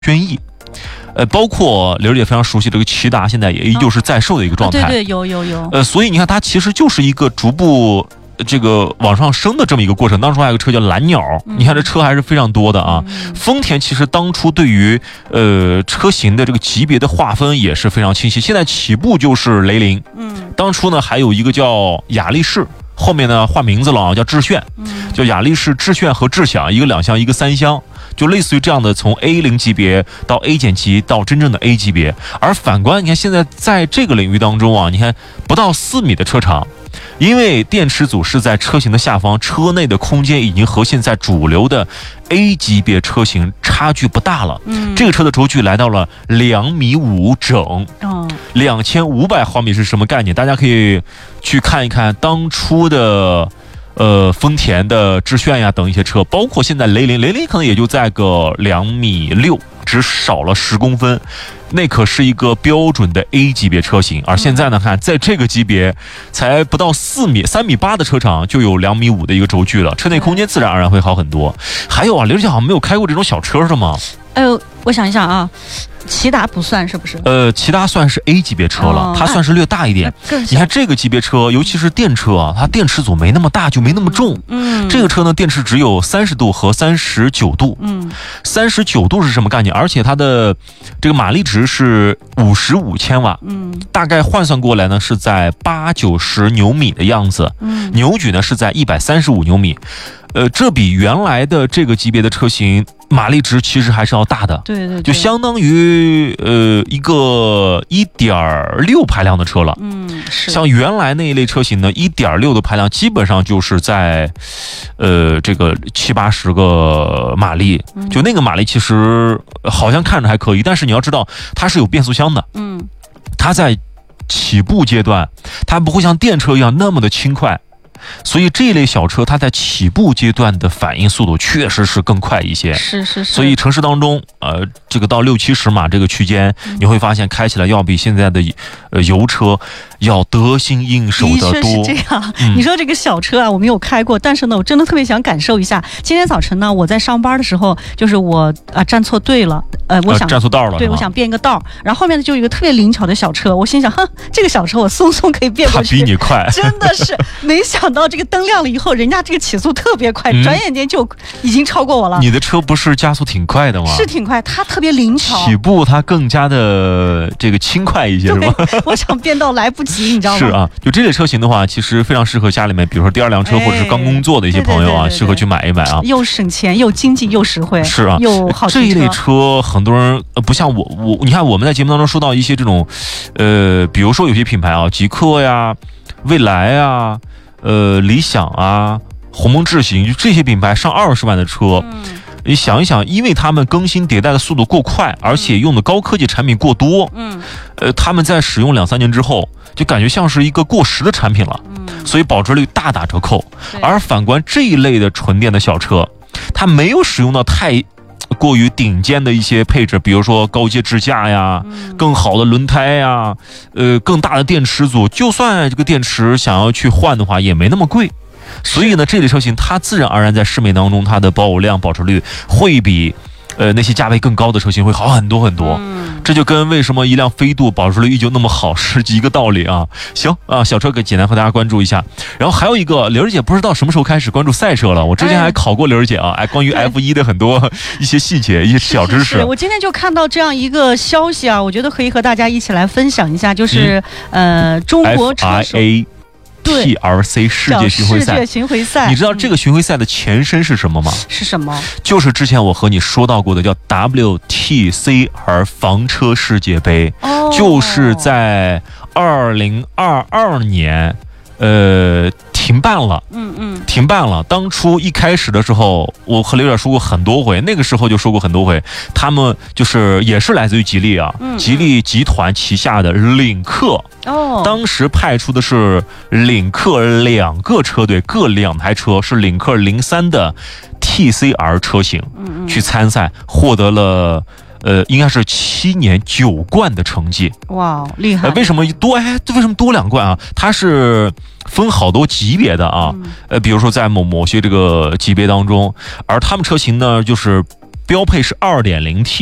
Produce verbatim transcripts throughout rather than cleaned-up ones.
轩逸。呃，包括刘姐非常熟悉这个骐达，现在也依旧是在售的一个状态。 哦、对对，有有有。 呃，所以你看，它其实就是一个逐步这个往上升的这么一个过程。当初还有个车叫蓝鸟，嗯、你看这车还是非常多的啊。嗯、丰田其实当初对于呃车型的这个级别的划分也是非常清晰。现在起步就是雷凌，嗯，当初呢还有一个叫雅力士。后面呢换名字了啊，叫致炫，叫雅力士致炫和智享，一个两厢一个三厢，就类似于这样的，从 A 零级别到 A 减级到真正的 A 级别。而反观你看现在在这个领域当中啊，你看不到四米的车长，因为电池组是在车型的下方，车内的空间已经和现在主流的 A 级别车型差距不大了。嗯，这个车的轴距来到了两米五整，哦，两千五百毫米是什么概念？大家可以去看一看当初的呃丰田的致炫呀等一些车，包括现在雷凌，雷凌可能也就在个两米六，只少了十公分。那可是一个标准的 A 级别车型，而现在呢，看在这个级别才不到四米、三米八的车长，就有两米五的一个轴距了，车内空间自然而然会好很多。还有啊，刘姐好像没有开过这种小车的吗？ 哎呦，我想一想啊，骐达不算是不是？ 呃，骐达算是 A 级别车了，哦、它算是略大一点。你看这个级别车，尤其是电车啊，它电池组没那么大，就没那么重。嗯，这个车呢，电池只有三十度和三十九度。嗯，三十九度是什么概念？而且它的这个马力值是五十五千瓦。嗯，大概换算过来呢，是在八九十牛米的样子。嗯，扭矩呢是在一百三十五牛米。呃，这比原来的这个级别的车型马力值其实还是要大的， 对 对, 对， 就相当于呃一个 一点六 排量的车了。 嗯，是。 像原来那一类车型呢 ，一点六 的排量基本上就是在呃这个七八十个马力，就那个马力其实好像看着还可以，但是你要知道它是有变速箱的，嗯，它在起步阶段它不会像电车一样那么的轻快。所以这一类小车，它在起步阶段的反应速度确实是更快一些。 是是是。 所以城市当中，呃，这个到六七十码这个区间，嗯、你会发现开起来要比现在的呃油车要得心应手的多。 的确是这样。嗯、你说这个小车啊，我没有开过，但是呢，我真的特别想感受一下。今天早晨呢，我在上班的时候，就是我啊、呃、站错队了，呃，我想、呃、 站错道了， 对，我想变一个道，然后后面呢就有一个特别灵巧的小车，我心想，哼，这个小车我松松可以变过去。 它比你快， 真的是没想到这个灯亮了以后，人家这个起速特别快，嗯、转眼间就已经超过我了。 你的车不是加速挺快的吗？ 是挺快，它特别灵巧， 起步它更加的这个轻快一些，是吧？ 我想变道来不及，你知道吗？ 是啊，就这类车型的话，其实非常适合家里面，比如说第二辆车、哎、或者是刚工作的一些朋友啊，对对对对对，适合去买一买啊， 又省钱又经济又实惠。 是啊， 又好这一类车很多人呃不像我我，你看我们在节目当中说到一些这种，呃，比如说有些品牌啊，极客呀、蔚来啊。呃，理想啊，鸿蒙智行，就这些品牌上二十万的车，嗯、你想一想，因为他们更新迭代的速度够快，而且用的高科技产品过多，嗯，呃，他们在使用两三年之后，就感觉像是一个过时的产品了，嗯，所以保值率大打折扣。而反观这一类的纯电的小车，它没有使用到太过于顶尖的一些配置，比如说高阶支架呀，更好的轮胎呀，呃，更大的电池组，就算这个电池想要去换的话，也没那么贵。所以呢，这类车型它自然而然在市面当中，它的保有量、保值率会比呃那些价位更高的车型会好很多很多。嗯，这就跟为什么一辆飞度保值率依旧那么好是一个道理啊。行啊，小车给简单和大家关注一下。然后还有一个，刘姐不知道什么时候开始关注赛车了，我之前还考过刘姐啊，哎，关于 F 一 的很多一些细节、一些小知识。 是是是，我今天就看到这样一个消息啊，我觉得可以和大家一起来分享一下，就是、嗯、呃，中国车手。 T R C 世界巡回赛， 世界巡回赛， 你知道这个巡回赛的前身是什么吗？ 是什么？ 就是之前我和你说到过的叫 W T C R 房车世界杯，哦、就是在二零二二年，呃，停办了。嗯嗯，停办了。当初一开始的时候，我和刘姐说过很多回，那个时候就说过很多回，他们就是也是来自于吉利啊，嗯嗯吉利集团旗下的领克。哦，当时派出的是领克两个车队，各两台车，是领克零三的 T C R 车型，嗯嗯去参赛，获得了呃，应该是七年九冠的成绩。 哇，厉害！ 呃、为什么多？哎，为什么多两冠啊？它是分好多级别的啊，嗯、呃，比如说在某某些这个级别当中，而他们车型呢，就是标配是 二点零 T。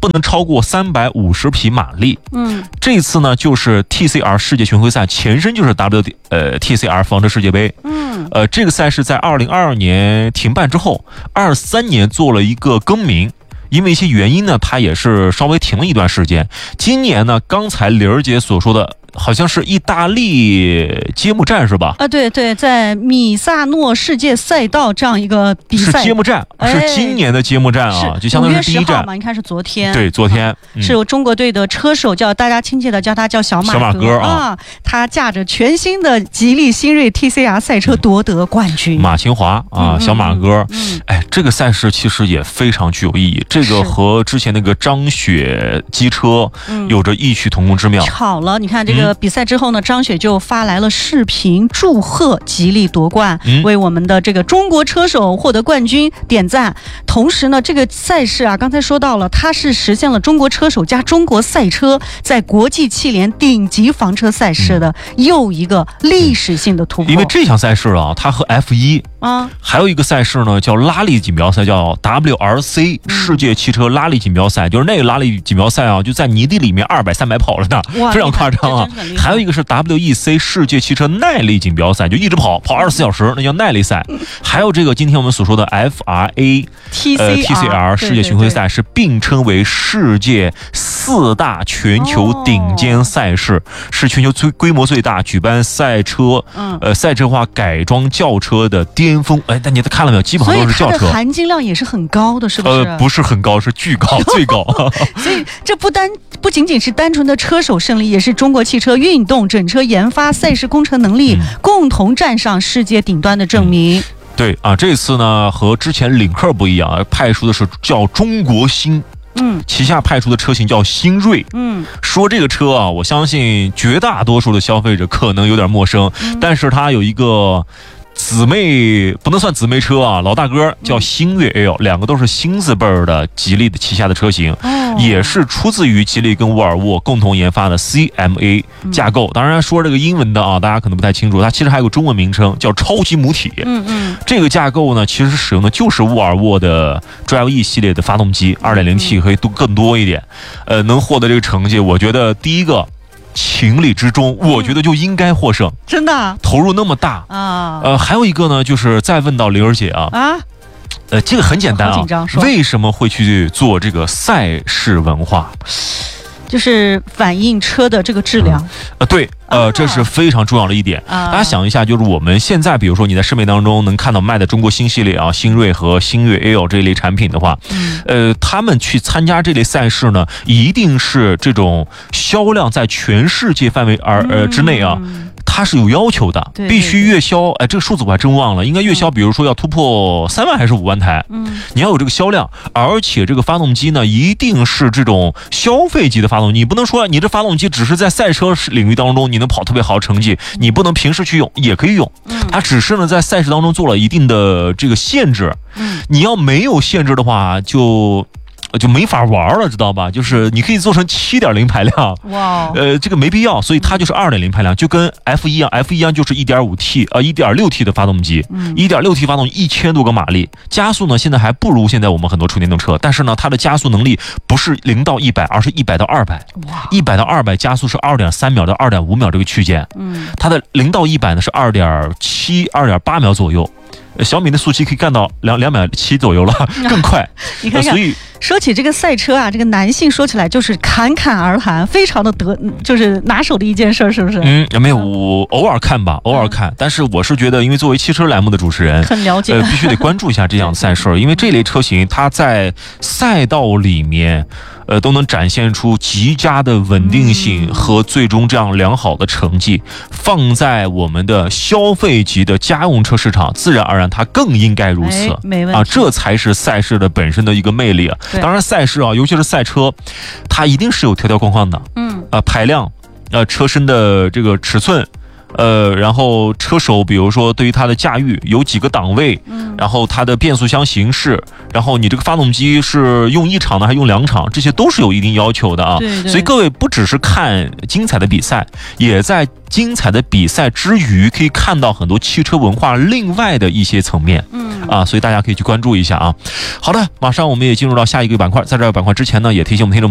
不能超过三百五十匹马力。 嗯， 这次呢就是 T C R 世界巡回赛，前身就是 W 呃 T C R 房车世界杯。 嗯， 呃，这个赛事在二零二二年停办之后，二三年做了一个更名。因为一些原因呢，它也是稍微停了一段时间。今年呢，刚才玲儿姐所说的，好像是意大利揭幕战是吧？ 啊，对对，在米萨诺世界赛道这样一个比赛， 是揭幕战， 哎、 是今年的揭幕战啊，就相当于是第一站嘛。你看是昨天， 对，昨天、啊嗯、是由中国队的车手叫大家亲切的叫他叫小马哥， 小马哥啊， 啊他驾着全新的吉利新锐 T C R 赛车夺得冠军。 马清华啊， 嗯、 小马哥， 嗯， 哎，这个赛事其实也非常具有意义，这个和之前那个张雪机车有着异曲同工之妙。 巧了，你看这个比赛之后呢，嗯、张雪就发来了视频祝贺吉利夺冠，嗯、为我们的这个中国车手获得冠军点赞。同时呢，这个赛事啊，刚才说到了，它是实现了中国车手加中国赛车在国际汽联顶级房车赛事的又一个历史性的突破。 因为这项赛事啊，它和 F 一 啊，还有一个赛事呢，叫拉力锦标赛，叫 W R C 世界汽车拉力锦标赛，嗯、就是那个拉力锦标赛啊，就在泥地里面二百、三百跑了的，非常夸张啊。还有一个是 W E C 世界汽车耐力锦标赛，就一直跑跑二十四小时，那叫耐力赛。还有这个今天我们所说的 F R A T C R、 呃、T C R 世界巡回赛，是并称为世界四大全球顶尖赛事，哦、是全球最规模最大举办赛车、嗯、呃赛车化改装轿车的巅峰。哎，但你看了没有？基本上都是轿车， 所以它的含金量也是很高的，是不是？ 呃，不是很高，是巨高，最高。 所以这不单不仅仅是单纯的车手胜利，也是中国汽车运动、整车研发、赛事工程能力、嗯、共同站上世界顶端的证明。嗯、 对啊，这次呢和之前领克不一样，派出的是叫中国新。嗯，旗下派出的车型叫新锐。嗯，说这个车啊，我相信绝大多数的消费者可能有点陌生，嗯、但是它有一个姊妹，不能算姊妹车啊，老大哥叫星越 L，、嗯、两个都是新字辈儿的吉利的旗下的车型，哦、也是出自于吉利跟沃尔沃共同研发的 C M A 架构。嗯、当然说这个英文的啊，大家可能不太清楚，它其实还有个中文名称叫超级母体。嗯嗯，这个架构呢，其实使用的就是沃尔沃的 Drive E 系列的发动机， 二点零 T 可以多更多一点。呃，能获得这个成绩，我觉得第一个。情理之中，我觉得就应该获胜，嗯、 真的投入那么大啊。呃，还有一个呢，就是再问到玲儿姐啊啊，呃，这个很简单啊，为什么会去做这个赛事文化？ 就是反映车的这个质量。 嗯、呃，对，呃，啊、这是非常重要的一点。啊、大家想一下，就是我们现在，比如说你在市面当中能看到卖的中国新系列啊，新锐和新锐 L 这一类产品的话，嗯、呃，他们去参加这类赛事呢，一定是这种销量在全世界范围而呃之内啊。嗯它是有要求的，必须月销，哎，这个数字我还真忘了，应该月销，比如说要突破三万还是五万台，嗯，你要有这个销量，而且这个发动机呢，一定是这种消费级的发动机，你不能说你这发动机只是在赛车领域当中你能跑特别好的成绩，你不能平时去用，也可以用，它只是呢在赛事当中做了一定的这个限制，嗯，你要没有限制的话就。就没法玩了，知道吧？就是你可以做成 七点零 排量，哇，呃，这个没必要，所以它就是 二点零 排量，就跟 F 一 一样 ，F 一 一样就是 一点五 T 啊 一点六 T 的发动机，嗯 ，一点六 T 发动机一千多个马力，加速呢现在还不如现在我们很多纯电动车，但是呢它的加速能力不是零到一百，而是一百到二百，哇，一百到二百加速是 二点三秒到二点五秒这个区间，嗯，它的零到一百呢是 二点七、二点八秒左右。小米的速七可以干到两两秒七左右了，更快。 你看看，所以说起这个赛车啊，这个男性说起来就是侃侃而谈，非常的得，就是拿手的一件事，是不是？ 嗯，没有，我偶尔看吧，偶尔看。嗯、但是我是觉得，因为作为汽车栏目的主持人， 很了解， 呃，必须得关注一下这样的赛事，因为这类车型它在赛道里面。呃，都能展现出极佳的稳定性和最终这样良好的成绩，嗯、放在我们的消费级的家用车市场，自然而然它更应该如此。 没问题啊，这才是赛事的本身的一个魅力啊。当然，赛事啊，尤其是赛车，它一定是有条条框框的。嗯，啊，排量，呃，车身的这个尺寸。呃，然后车手比如说对于它的驾驭有几个档位，嗯，然后它的变速箱形式，然后你这个发动机是用一场呢还用两场，这些都是有一定要求的啊。 对对， 所以各位不只是看精彩的比赛，也在精彩的比赛之余可以看到很多汽车文化另外的一些层面。嗯。 啊，所以大家可以去关注一下啊。好的，马上我们也进入到下一个板块，在这个板块之前呢，也提醒我们听众